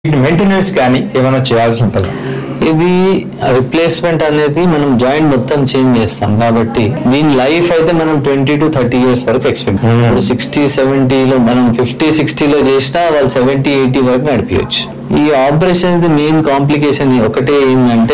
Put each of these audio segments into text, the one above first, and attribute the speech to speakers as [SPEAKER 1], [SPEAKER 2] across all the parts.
[SPEAKER 1] Maintenance కానీ ఏమైనా చేయాల్సి ఉంటుందా?
[SPEAKER 2] ఇది రిప్లేస్మెంట్ అనేది మనం జాయింట్ మొత్తం చేంజ్ చేస్తాం కాబట్టి దీని లైఫ్ అయితే మనం 20 to 30 years వరకు ఎక్స్పెక్ట్. ఇప్పుడు 60-70లో మనం 50-60లో చేసినా వాళ్ళు 70-80 వరకు నడిపించవచ్చు. ఈ ఆపరేషన్ మెయిన్ కాంప్లికేషన్ ఒకటే ఏంటంటే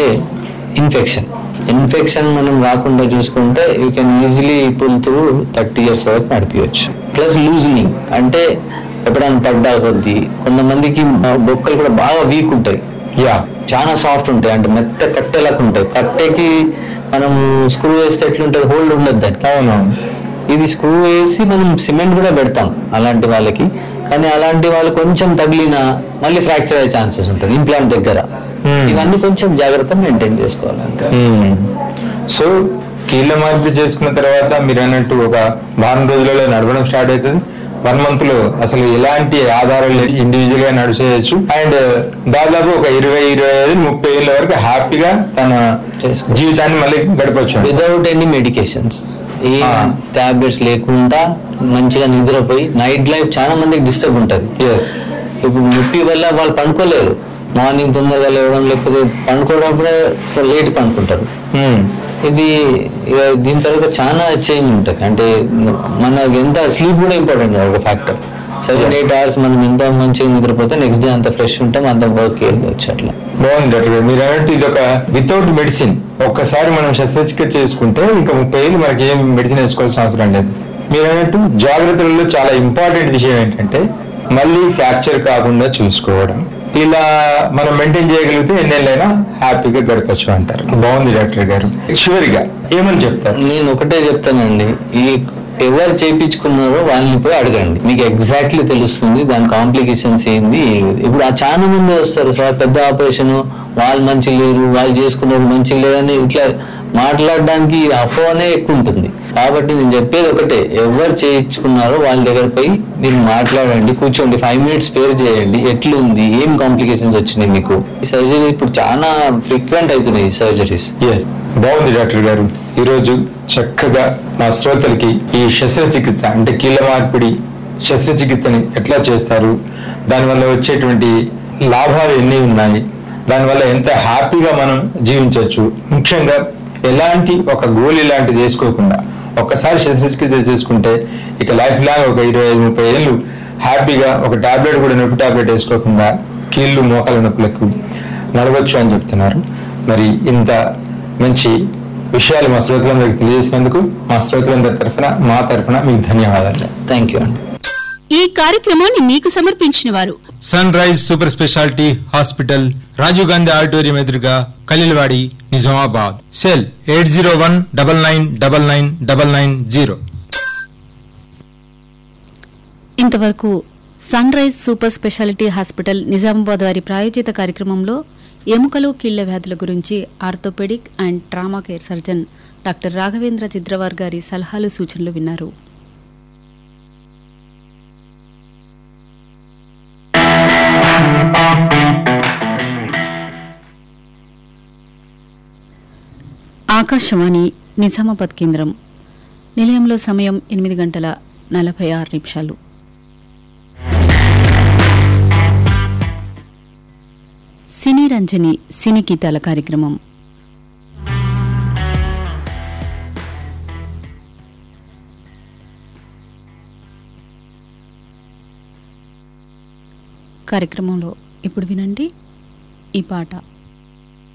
[SPEAKER 2] ఇన్ఫెక్షన్ మనం రాకుండా చూసుకుంటే you can easily pull through 30 years వరకు నడిపించవచ్చు. ప్లస్ లూజనింగ్ అంటే ఎప్పుడైనా పడ్డా కొద్దీ కొంతమందికి బొక్కలు కూడా బాగా వీక్ ఉంటాయి, చాలా సాఫ్ట్ ఉంటాయి, అంటే మెత్త కట్టెలకు ఉంటాయి. కట్టెకి మనం స్క్రూ వేస్తే ఎట్లుంటుంది, హోల్డ్ ఉండదు దానికి.
[SPEAKER 1] అవునవును.
[SPEAKER 2] ఇది స్క్రూ వేసి మనం సిమెంట్ కూడా పెడతాం అలాంటి వాళ్ళకి, కానీ అలాంటి వాళ్ళు కొంచెం తగిలినా మళ్ళీ ఫ్రాక్చర్ అయ్యే ఛాన్సెస్ ఉంటుంది ఇంప్లాంట్ దగ్గర. ఇవన్నీ కొంచెం జాగ్రత్తగా మెయింటైన్ చేసుకోవాలి అంతే.
[SPEAKER 1] సో కీళ్ళ మార్పు చేసుకున్న తర్వాత మీరు అన్నట్టు ఒక వారం రోజులలో నడవడం స్టార్ట్ అవుతుంది. 1 month లో అసలు ఎలాంటి ఆధారాలు ఇండివిజువల్ గా నడిచేయచ్చు. అండ్ దాదాపు ఒక 20-25-30 ఏళ్ళ వరకు హ్యాపీగా తన జీవితాన్ని మళ్ళీ గడపచ్చు
[SPEAKER 2] వితౌట్ ఎనీ మెడికేషన్స్, ఏ టాబ్లెట్స్ లేకుండా మంచిగా నిద్రపోయి. నైట్ లైఫ్ చాలా మందికి డిస్టర్బ్ ఉంటుంది. ఇప్పుడు నొప్పి వల్ల వాళ్ళు పండుకోలేరు, మార్నింగ్ తొందరగా లేవడం, లేకపోతే పండుకోవడం లేట్ పండుకుంటారు. ఇది దీని తర్వాత చాలా చేంజ్ ఉంటుంది. అంటే మనకి ఎంత స్లీప్ కూడా ఇంపార్టెంట్ ఒక ఫ్యాక్టర్. 7-8 hours మనం ఎంత మంచిగా నిద్రపోతే నెక్స్ట్ డే అంత ఫ్రెష్ ఉంటాం, అంత వర్క్ వెళ్ళవచ్చు. అట్లా
[SPEAKER 1] బాగుంది డాక్టర్ గారు. మీరు అన్నట్టు ఇది ఒక వితౌట్ మెడిసిన్. ఒక్కసారి మనం శస్త్రచికిత్స చేసుకుంటే ఇంకా 30 ఏళ్ళు మనకి ఏం మెడిసిన్ వేసుకోవాల్సిన అవసరం లేదు. మీరు అన్నట్టు జాగ్రత్తలలో చాలా ఇంపార్టెంట్ విషయం ఏంటంటే మళ్ళీ ఫ్రాక్చర్ కాకుండా చూసుకోవడం. ఇలా మనం మెయింటైన్ చేయగలిగితే ఎన్నేళ్ళైనా హ్యాపీగా గడపచ్చు అంటారు. బాగుంది డాక్టర్ గారు. చివరిగా ఏమని చెప్తారు?
[SPEAKER 2] నేను ఒకటే చెప్తానండి, ఈ ఎవరు చేయించుకున్నారో వాళ్ళని పోయి అడగండి, మీకు ఎగ్జాక్ట్లీ తెలుస్తుంది దాని కాంప్లికేషన్స్ ఏంది. ఇప్పుడు చాలా మంది వస్తారు, సార్ పెద్ద ఆపరేషన్, వాళ్ళు మంచి లేరు, వాళ్ళు చేసుకున్నారు మంచి లేదని ఇట్లా మాట్లాడడానికి అపోహనే ఎక్కువ ఉంటుంది. కాబట్టి నేను చెప్పేది ఒకటే, ఎవరు చేయించుకున్నారో వాళ్ళ దగ్గర పోయి మీరు మాట్లాడండి, కూర్చోండి, 5 minutes స్పేర్ చేయండి, ఎట్లుంది, ఏం కాంప్లికేషన్స్ వచ్చినాయి మీకు. ఈ సర్జరీ ఇప్పుడు చాలా ఫ్రీక్వెంట్ అవుతున్నాయి ఈ సర్జరీస్.
[SPEAKER 1] బాగుంది డాక్టర్ గారు. ఈరోజు చక్కగా మా శ్రోతలకి ఈ శస్త్రచికిత్స అంటే కీళ్ళ మార్పిడి శస్త్రచికిత్సని ఎట్లా చేస్తారు, దానివల్ల వచ్చేటువంటి లాభాలు ఎన్ని ఉన్నాయి, దానివల్ల ఎంత హ్యాపీగా మనం జీవించవచ్చు, ముఖ్యంగా ఎలాంటి ఒక గోళీ లాంటిది వేసుకోకుండా ఒక్కసారి శస్త్రచికిత్స చేసుకుంటే ఇక లైఫ్ లాంగ్ ఒక 25-30 ఏళ్ళు హ్యాపీగా ఒక టాబ్లెట్ కూడా నొప్పి టాబ్లెట్ వేసుకోకుండా కీళ్ళు మోకాల నొప్పులకు నడవచ్చు అని చెప్తున్నారు. మరి ఇంత మంచి విషయాలు మా శ్రోతలందరికీ తెలియజేసినందుకు మా శ్రోతలందరి మా తరఫున మీకు ధన్యవాదాలు.
[SPEAKER 2] థ్యాంక్ యూ అండి.
[SPEAKER 3] ఈ కార్యక్రమాన్ని మీకు సమర్పించిన వారు
[SPEAKER 4] sun rise super speciality hospital, Rajiv Gandhi auditorium ఎదురుగా, ఖలీల్వాడి, నిజామాబాద్. సెల్ 8019999990.
[SPEAKER 3] ఇంతవరకు sun rise super speciality hospital Nizamabad వారి ప్రాయోజిత కార్యక్రమంలో ఎముకలు కీళ్ల వ్యాధుల గురించి orthopaedic and trauma care surgeon doctor Raghavendra Chidrawar గారి సలహాలు సూచనలు విన్నారు. ఆకాశవాణి నిజామాబాద్ కేంద్రం. నిలయంలో సమయం 8:46. సినీ రంజని సినీ గీతాల కార్యక్రమం. కార్యక్రమంలో ఇప్పుడు వినండి ఈ పాట.